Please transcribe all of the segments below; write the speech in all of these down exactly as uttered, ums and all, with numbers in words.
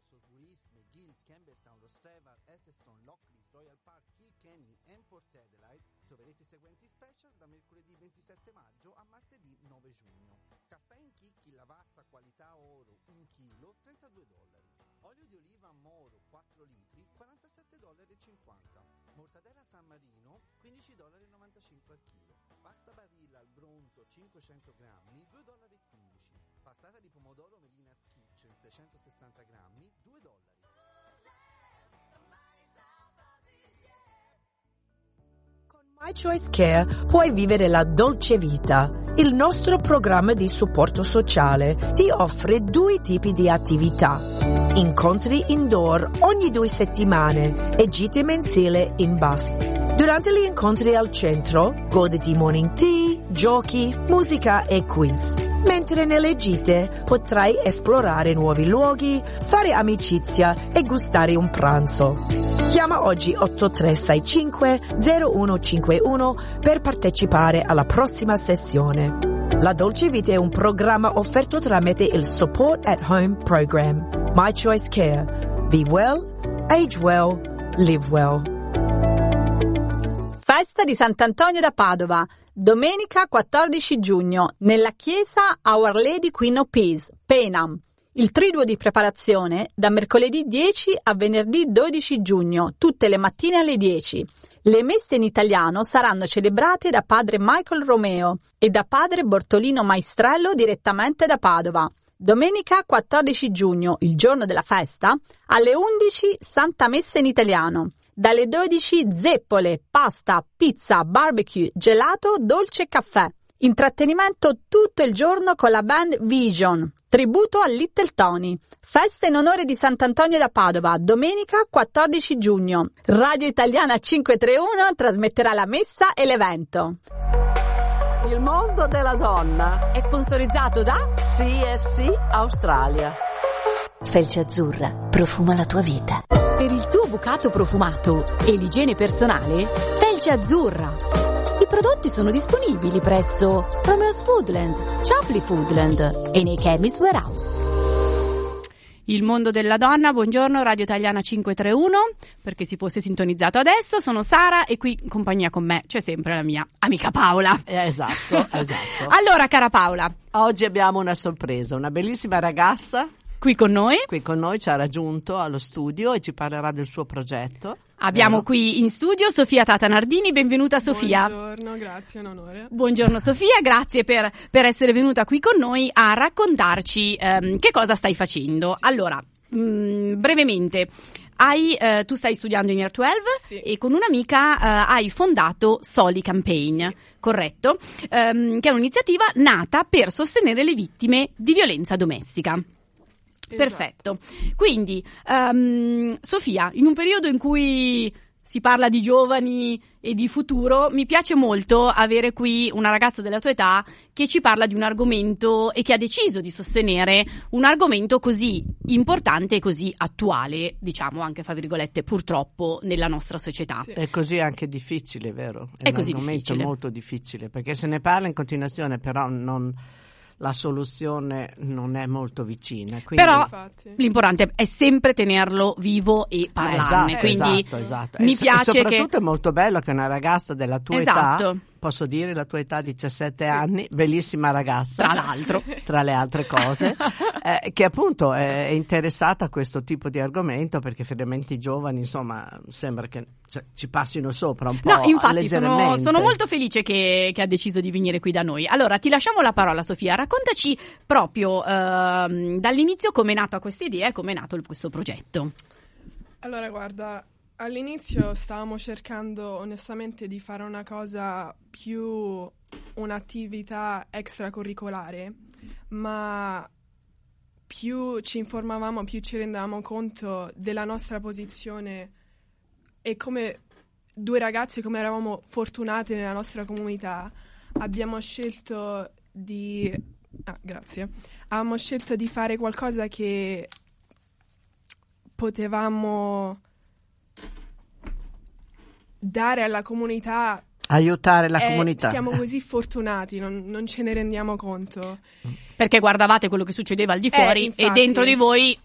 Salisbury, McGill, Campbelltown, Rostrevor, Elteston, Lockleys, Royal Park, Kilkenny e Port Adelaide troverete i seguenti specials da mercoledì ventisette maggio a martedì nove giugno. Caffè in chicchi Lavazza qualità oro un chilo trentadue dollari. Olio di oliva Moro quattro litri quarantasette dollari e cinquanta. Mortadella San Marino quindici dollari e novantacinque al chilo. Pasta Barilla al bronzo cinquecento grammi due dollari e quindici. Pastata di pomodoro Melina's Kitchen seicentosessanta grammi due dollari. My Choice Care puoi vivere la dolce vita. Il nostro programma di supporto sociale ti offre due tipi di attività. Incontri indoor ogni due settimane e gite mensili in bus. Durante gli incontri al centro, goditi morning tea, giochi, musica e quiz. Mentre nelle gite potrai esplorare nuovi luoghi, fare amicizia e gustare un pranzo. Chiama oggi otto tre sei cinque zero uno cinque uno per partecipare alla prossima sessione. La Dolce Vita è un programma offerto tramite il Support at Home Program. My Choice Care. Be well, age well, live well. Festa di Sant'Antonio da Padova. Domenica quattordici giugno, nella chiesa Our Lady Queen of Peace, Penam. Il triduo di preparazione da mercoledì dieci a venerdì dodici giugno, tutte le mattine alle dieci. Le messe in italiano saranno celebrate da padre Michael Romeo e da padre Bortolino Maestrello direttamente da Padova. Domenica quattordici giugno, il giorno della festa, alle undici Santa Messa in italiano. Dalle dodici zeppole, pasta, pizza, barbecue, gelato, dolce e caffè. Intrattenimento tutto il giorno con la band Vision. Tributo a Little Tony. Festa in onore di Sant'Antonio da Padova, domenica quattordici giugno. Radio Italiana cinquecentotrentuno trasmetterà la messa e l'evento. Il mondo della donna È sponsorizzato da C F C Australia. Felce Azzurra, profuma la tua vita. Per il tuo bucato profumato e l'igiene personale, Felce Azzurra. I prodotti sono disponibili presso Romeo's Foodland, Chapley Foodland e nei Chemist Warehouse. Il mondo della donna, buongiorno, Radio Italiana cinquecentotrentuno, perché si fosse sintonizzato adesso, sono Sara e qui in compagnia con me c'è sempre la mia amica Paola. Eh, esatto, esatto. Allora, cara Paola. Oggi abbiamo una sorpresa, una bellissima ragazza. Qui con noi. Qui con noi ci ha raggiunto allo studio e ci parlerà del suo progetto. Abbiamo Vero? qui in studio Sofia Tatanardini, benvenuta Sofia. Buongiorno, grazie, un onore. Buongiorno Sofia, grazie per, per essere venuta qui con noi a raccontarci ehm, che cosa stai facendo. Allora, mh, brevemente, hai, eh, tu stai studiando in Year dodici Sì. e con un'amica eh, hai fondato Soli Campaign, Sì. corretto? Ehm, che è un'iniziativa nata per sostenere le vittime di violenza domestica. Sì. Perfetto. Quindi, um, Sofia, in un periodo in cui si parla di giovani e di futuro, mi piace molto avere qui una ragazza della tua età che ci parla di un argomento e che ha deciso di sostenere un argomento così importante e così attuale, diciamo anche fra virgolette, purtroppo, nella nostra società. Sì. È così anche difficile, vero? È, È un così argomento difficile. molto difficile, perché se ne parla in continuazione, però non... la soluzione non è molto vicina. Quindi... Però Infatti. l'importante è sempre tenerlo vivo e parlarne. Esatto, quindi esatto, esatto. mi e, piace e soprattutto che è molto bello che una ragazza della tua Esatto. età, posso dire la tua età, diciassette anni, bellissima ragazza, tra l'altro tra le altre cose, eh, che appunto è interessata a questo tipo di argomento, perché finalmente i giovani, insomma, sembra che cioè, ci passino sopra un po'. No, infatti sono, leggermente. sono molto felice che, che ha deciso di venire qui da noi. Allora, ti lasciamo la parola, Sofia. Raccontaci proprio ehm, dall'inizio come è nata questa idea e come è nato questo progetto. Allora, guarda, all'inizio stavamo cercando onestamente di fare una cosa più un'attività extracurricolare, ma più ci informavamo, più ci rendevamo conto della nostra posizione e come due ragazze, come eravamo fortunate nella nostra comunità, abbiamo scelto di... Ah, grazie. Abbiamo scelto di fare qualcosa che potevamo dare alla comunità. Aiutare la Eh, comunità. Siamo così fortunati, non, non ce ne rendiamo conto. Perché guardavate quello che succedeva al di fuori Eh, e infatti. dentro di voi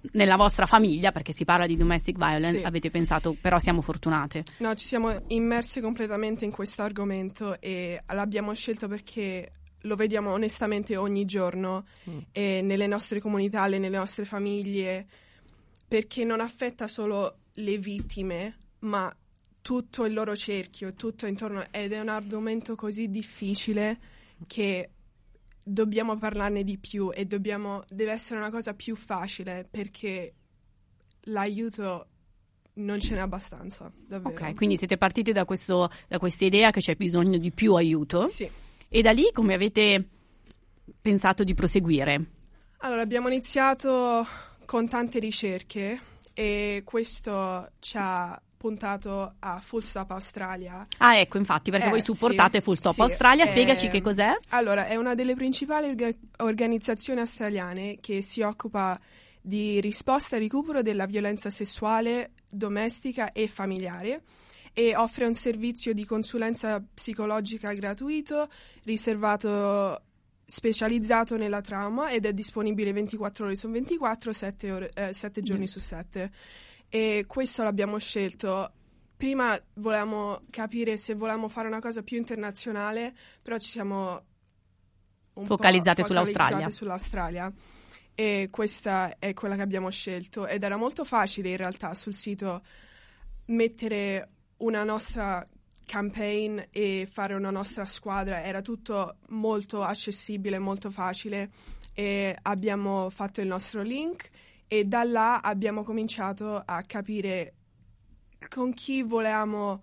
nella vostra famiglia, perché si parla di domestic violence, Sì. avete pensato però siamo fortunate. No, ci siamo immersi completamente in questo argomento e l'abbiamo scelto perché lo vediamo onestamente ogni giorno mm. e nelle nostre comunità, nelle nostre famiglie, perché non affetta solo le vittime, ma tutto il loro cerchio, tutto intorno, ed è un argomento così difficile che dobbiamo parlarne di più e dobbiamo deve essere una cosa più facile, perché l'aiuto non ce n'è abbastanza, davvero. Ok, quindi siete partiti da questo da questa idea che c'è bisogno di più aiuto. Sì. E da lì come avete pensato di proseguire? Allora, abbiamo iniziato con tante ricerche e questo ci ha puntato a Full Stop Australia. Ah, ecco, infatti, perché Eh, voi supportate sì, Full Stop sì, Australia, eh, spiegaci che cos'è. Allora, è una delle principali orga- organizzazioni australiane che si occupa di risposta e recupero della violenza sessuale, domestica e familiare, e offre un servizio di consulenza psicologica gratuito, riservato, specializzato nella trauma, ed è disponibile ventiquattro ore su ventiquattro, sette, ore, eh, sette giorni mm. su sette. E questo l'abbiamo scelto. Prima volevamo capire se volevamo fare una cosa più internazionale, però ci siamo un focalizzate po' sull'Australia. focalizzate sull'Australia. E questa è quella che abbiamo scelto, ed era molto facile in realtà sul sito mettere una nostra campaign e fare una nostra squadra. Era tutto molto accessibile, molto facile, e abbiamo fatto il nostro link e da là abbiamo cominciato a capire con chi volevamo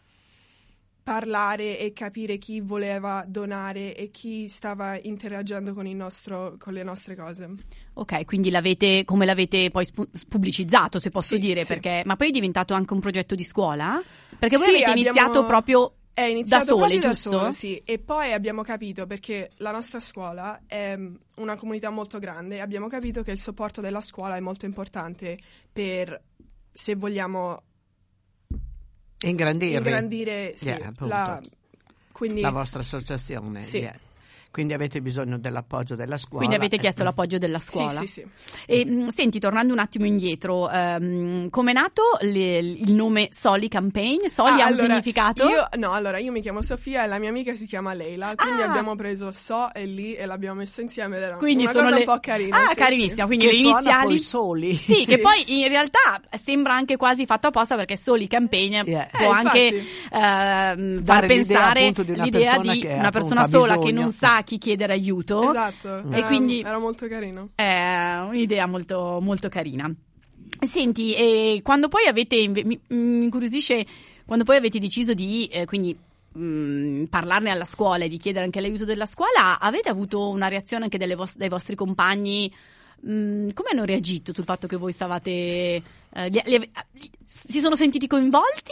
parlare e capire chi voleva donare e chi stava interagendo con il nostro con le nostre cose. Ok, quindi l'avete come l'avete poi spu- pubblicizzato, se posso sì, dire, sì. perché ma poi è diventato anche un progetto di scuola? Perché voi sì, avete abbiamo... iniziato proprio È iniziato da sole, proprio giusto? Da sole, sì. E poi abbiamo capito, perché la nostra scuola è una comunità molto grande, abbiamo capito che il supporto della scuola è molto importante per, se vogliamo ingrandire, ingrandire sì, yeah, la, quindi, la vostra associazione. Sì. Yeah. Quindi avete bisogno dell'appoggio della scuola. Quindi avete chiesto eh. l'appoggio della scuola. Sì, sì, sì. E mh, senti, tornando un attimo indietro, um, come è nato le, il nome Soli Campaign? Soli ah, ha un allora, significato? Io, no, allora io mi chiamo Sofia e la mia amica si chiama Leila, quindi ah. abbiamo preso So e Li e l'abbiamo messo insieme ed era quindi una sono cosa le... un po' carina. Ah, sì, carinissima, sì. quindi che le suona iniziali... poi Soli. Sì, sì, che poi in realtà sembra anche quasi fatto apposta, perché Soli Campaign Yeah. può Eh, anche Dare uh, far l'idea, pensare appunto, di una l'idea persona di che, una appunto, persona ha sola bisogno. che non sa a chi chiedere aiuto. Esatto, E era, quindi era molto carino. è un'idea molto, molto carina. Senti, e quando poi avete, mi, mi incuriosisce, quando poi avete deciso di eh, quindi mh, parlarne alla scuola e di chiedere anche l'aiuto della scuola, avete avuto una reazione anche delle vos- dai vostri compagni? Mh, come hanno reagito sul fatto che voi stavate eh, li, li, li, si sono sentiti coinvolti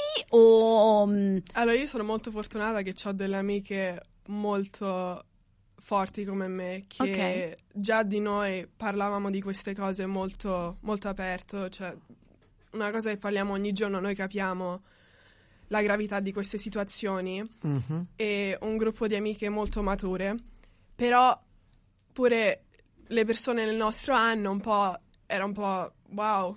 o mh... Allora, io sono molto fortunata che ho delle amiche molto forti come me, che Okay. già di noi parlavamo di queste cose molto, molto aperto, cioè una cosa che parliamo ogni giorno, noi capiamo la gravità di queste situazioni, Mm-hmm. e un gruppo di amiche molto mature, però pure le persone nel nostro anno un po' era un po' wow,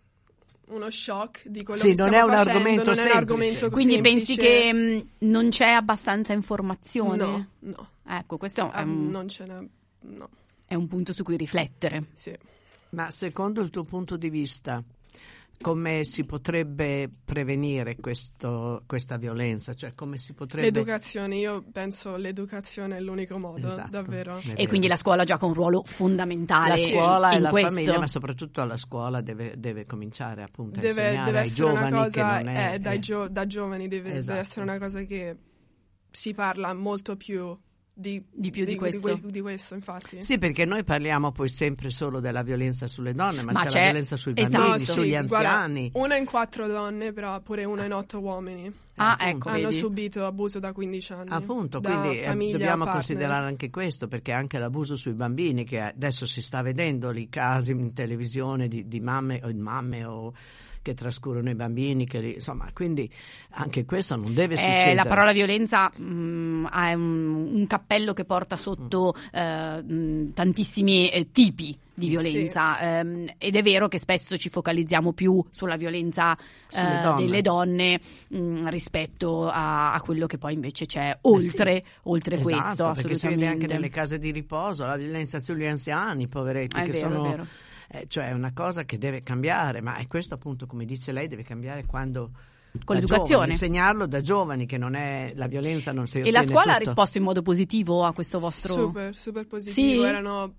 uno shock di quello Sì, che non stiamo è un facendo, argomento non è un semplice. argomento quindi semplice. pensi che mh, non c'è abbastanza informazione? No, no. Ecco, questo è Ah, un, non ce n'è, no, è un punto su cui riflettere. sì. Ma secondo il tuo punto di vista, come si potrebbe prevenire questo, questa violenza? Cioè, come si potrebbe... L'educazione, io penso l'educazione è l'unico modo, Esatto, davvero. è E vero. quindi la scuola gioca un ruolo fondamentale la scuola in e la questo. famiglia, ma soprattutto la scuola deve, deve cominciare appunto a Deve, insegnare deve ai essere una giovani cosa, che non è... eh, dai eh, gio- da giovani deve, deve Esatto. essere una cosa che si parla molto più di, Di più di questo. Di, di questo, infatti. Sì, perché noi parliamo poi sempre solo della violenza sulle donne, ma, Ma c'è, c'è- la violenza sui esatto. bambini, No, sì, sugli guarda, anziani. una in quattro donne, però pure una in otto uomini Ah, Appunto. ecco, hanno vedi? subito abuso da quindici anni. Appunto, da quindi eh, famiglia, dobbiamo partner. considerare anche questo, perché anche l'abuso sui bambini, che adesso si sta vedendo i casi in televisione di, di mamme o mamme o che trascurano i bambini, che li- insomma, quindi anche questo non deve Eh, succedere. la parola violenza mh, ha un, un cappello che porta sotto eh, mh, tantissimi eh, tipi di violenza, sì. ehm, ed è vero che spesso ci focalizziamo più sulla violenza eh, donne. delle donne mh, rispetto a, a quello che poi invece c'è oltre, sì. oltre esatto, questo, perché si vede anche nelle case di riposo, la violenza sugli anziani, poveretti, è che vero, sono... è vero. Eh, cioè è una cosa che deve cambiare, ma è questo appunto, come dice lei, deve cambiare quando... con l'educazione, insegnarlo da giovani, che non è la violenza, non si e la scuola tutto. ha risposto in modo positivo a questo vostro super super positivo, sì? Erano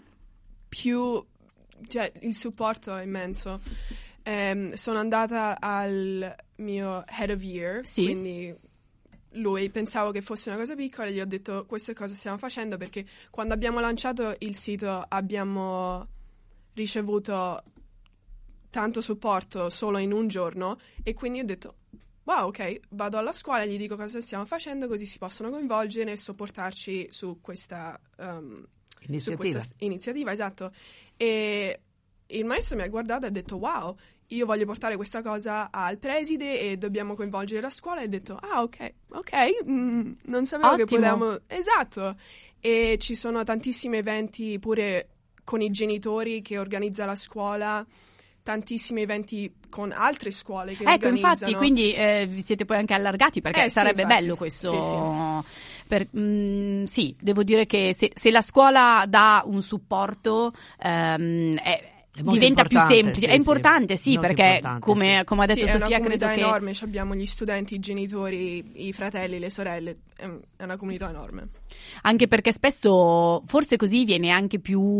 più, cioè il supporto è immenso. Um, sono andata al mio head of year, sì. quindi lui, pensavo che fosse una cosa piccola, gli ho detto queste cose stiamo facendo, perché quando abbiamo lanciato il sito abbiamo ricevuto tanto supporto solo in un giorno, e quindi ho detto wow, ok, vado alla scuola e gli dico cosa stiamo facendo, così si possono coinvolgere e supportarci su questa um, iniziativa. Su questa iniziativa, esatto. E il maestro mi ha guardato e ha detto wow, io voglio portare questa cosa al preside e dobbiamo coinvolgere la scuola, e ho detto ah ok, ok, mm, non sapevo Ottimo. che potevamo, esatto. E ci sono tantissimi eventi pure con i genitori che organizza la scuola, tantissimi eventi con altre scuole che ecco, organizzano. infatti, quindi eh, vi siete poi anche allargati, perché eh, sarebbe sì, bello questo. Sì, sì. Per, mh, sì, devo dire che se, se la scuola dà un supporto ehm, è, diventa più semplice, sì, è importante sì, sì perché importante, come, sì. come ha detto sì, Sofia, è una credo comunità che enorme, abbiamo gli studenti, i genitori, i fratelli, le sorelle, è una comunità enorme. Anche perché spesso forse così viene anche più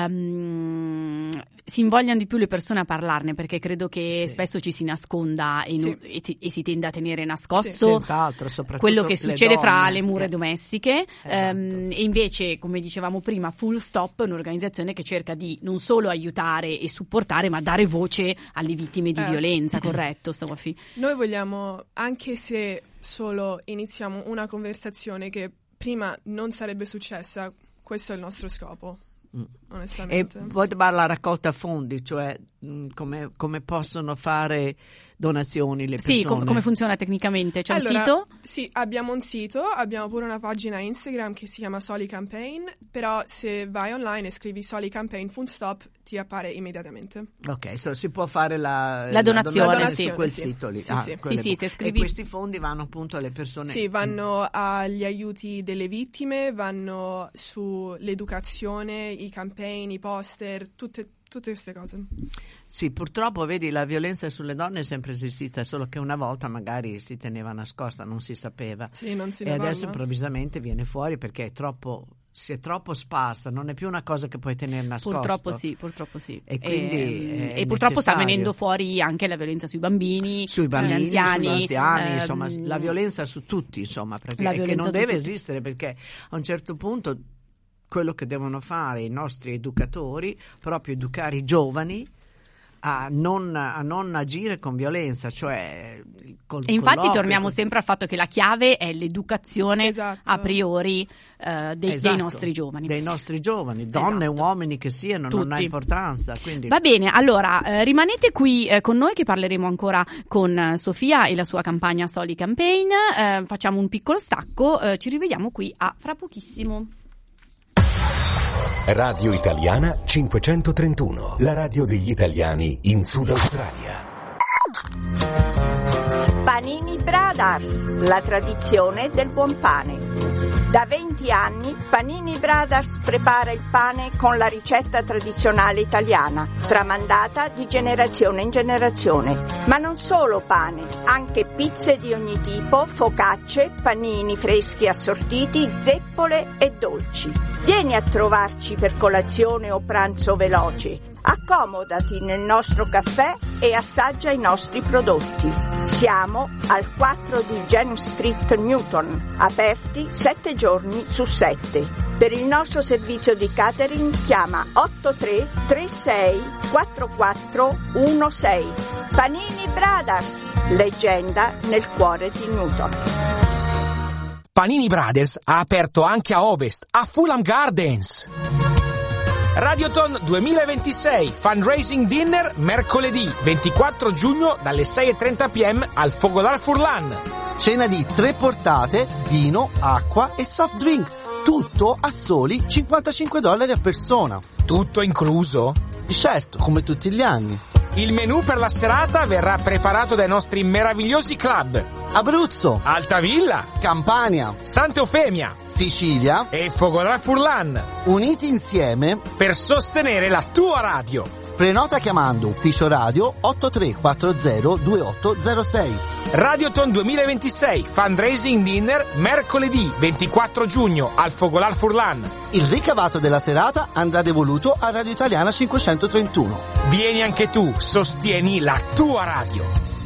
um, si invogliano di più le persone a parlarne, perché credo che sì. spesso ci si nasconda e, sì. non, e, ti, e si tende a tenere nascosto senz'altro, soprattutto quello che succede le fra donne. le mura eh. domestiche, esatto. um, e invece, come dicevamo prima, Full Stop è un'organizzazione che cerca di non solo aiutare e supportare, ma dare voce alle vittime di eh. violenza, corretto Sofi? Noi vogliamo, anche se solo iniziamo una conversazione che prima non sarebbe successa, questo è il nostro scopo, mm. onestamente. E poi la raccolta fondi, cioè mh, come, come possono fare donazioni le persone? Sì, com- come funziona tecnicamente? C'è allora, un sito? Sì, abbiamo un sito, abbiamo pure una pagina Instagram che si chiama Soli Campaign, però se vai online e scrivi Soli Campaign Full Stop ti appare immediatamente. Ok, so, si può fare la, la donazione, la donazione sì. quel sì. sito lì. Sì, ah, sì. sì, sì, se scrivi... E questi fondi vanno appunto alle persone? Sì, vanno agli aiuti delle vittime, vanno sull'educazione, i campaign, i poster, tutte tutte queste cose. Sì, purtroppo vedi, la violenza sulle donne è sempre esistita, solo che una volta magari si teneva nascosta, non si sapeva. Sì, non si e ne adesso parla. improvvisamente viene fuori perché è troppo, si è troppo sparsa, non è più una cosa che puoi tenere nascosta. Purtroppo sì, purtroppo sì. E quindi e, è e purtroppo sta necessario. venendo fuori anche la violenza sui bambini, sui bambini, sugli anziani, sugli anziani, ehm, insomma, la violenza su tutti, insomma, perché la e che violenza non su deve tutti. esistere, perché a un certo punto quello che devono fare i nostri educatori, proprio educare i giovani a non, a non agire con violenza, cioè col e infatti colloquio, torniamo col... sempre al fatto che la chiave è l'educazione, esatto. a priori eh, dei, esatto, dei nostri giovani. Dei nostri giovani, donne e esatto. uomini che siano, Tutti. non ha importanza. Quindi... Va bene, allora eh, rimanete qui eh, con noi che parleremo ancora con eh, Sofia e la sua campagna Soli Campaign, eh, facciamo un piccolo stacco, eh, ci rivediamo qui a fra pochissimo. Radio Italiana cinquecentotrentuno, la radio degli italiani in Sud Australia. Panini Brothers, la tradizione del buon pane. Da venti anni Panini Brothers prepara il pane con la ricetta tradizionale italiana, tramandata di generazione in generazione. Ma non solo pane, anche pizze di ogni tipo, focacce, panini freschi assortiti, zeppole e dolci. Vieni a trovarci per colazione o pranzo veloce. Accomodati nel nostro caffè e assaggia i nostri prodotti. Siamo al quattro di Gen Street Newton, aperti sette giorni su sette. Per il nostro servizio di catering chiama otto tre tre sei quattro quattro uno sei. Panini Brothers, leggenda nel cuore di Newton. Panini Brothers ha aperto anche a Ovest, a Fulham Gardens. Radioton duemilaventisei Fundraising Dinner mercoledì ventiquattro giugno dalle sei e trenta p m al Fogolar Furlan. Cena di tre portate, vino, acqua e soft drinks. Tutto a soli cinquantacinque dollari a persona. Tutto incluso? Certo, come tutti gli anni. Il menù per la serata verrà preparato dai nostri meravigliosi club: Abruzzo, Altavilla, Campania, Sant'Eufemia, Sicilia e Fogolar Furlan, uniti insieme per sostenere la tua radio. Prenota chiamando ufficio radio otto tre quattro zero due otto zero sei. Radioton duemilaventisei Fundraising Dinner mercoledì ventiquattro giugno al Fogolar Furlan. Il ricavato della serata andrà devoluto a Radio Italiana cinquecentotrentuno. Vieni anche tu, sostieni la tua radio.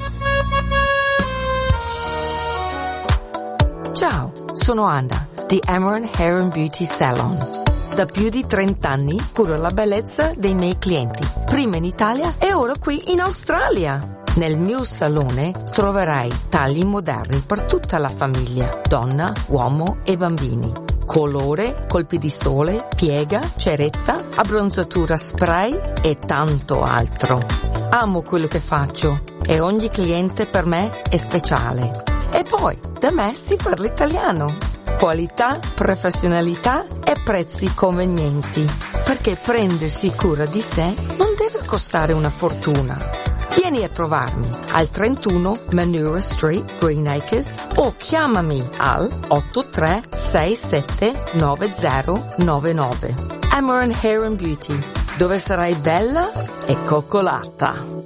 Ciao, sono Anna di Amaran Hair and Beauty Salon. Da più di trenta anni curo la bellezza dei miei clienti, prima in Italia e ora qui in Australia. Nel mio salone troverai tagli moderni per tutta la famiglia, donna, uomo e bambini. Colore, colpi di sole, piega, ceretta, abbronzatura spray e tanto altro. Amo quello che faccio e ogni cliente per me è speciale. E poi, da me si parla italiano. Qualità, professionalità e prezzi convenienti. Perché prendersi cura di sé non deve costare una fortuna. Vieni a trovarmi al trentuno Manura Street, Green Acres, o chiamami al otto tre sei sette nove zero nove nove. Amaran Hair and Beauty, dove sarai bella e coccolata.